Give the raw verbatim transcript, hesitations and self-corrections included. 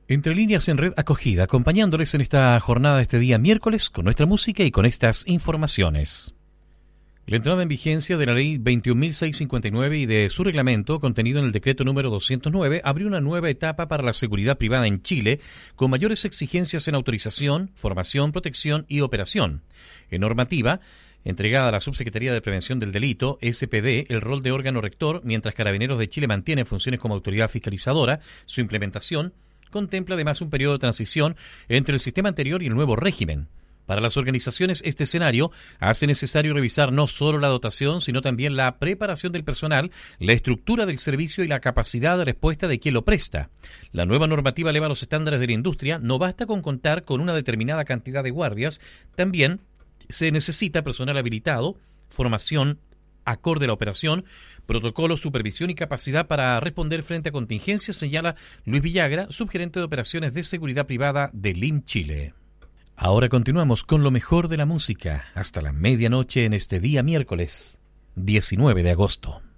Entre líneas en red acogida, acompañándoles en esta jornada de este día miércoles con nuestra música y con estas informaciones. La entrada en vigencia de la Ley veintiún mil seiscientos cincuenta y nueve y de su reglamento, contenido en el decreto número doscientos nueve, abrió una nueva etapa para la seguridad privada en Chile, con mayores exigencias en autorización, formación, protección y operación. En normativa, entregada a la Subsecretaría de Prevención del Delito, S P D, el rol de órgano rector, mientras Carabineros de Chile mantiene funciones como autoridad fiscalizadora, su implementación contempla además un periodo de transición entre el sistema anterior y el nuevo régimen. Para las organizaciones, este escenario hace necesario revisar no solo la dotación, sino también la preparación del personal, la estructura del servicio y la capacidad de respuesta de quien lo presta. La nueva normativa eleva los estándares de la industria. No basta con contar con una determinada cantidad de guardias, también se necesita personal habilitado, formación acorde a la operación, protocolo, supervisión y capacidad para responder frente a contingencias, señala Luis Villagra, subgerente de operaciones de seguridad privada de L I M Chile. Ahora continuamos con lo mejor de la música hasta la medianoche en este día miércoles diecinueve de agosto.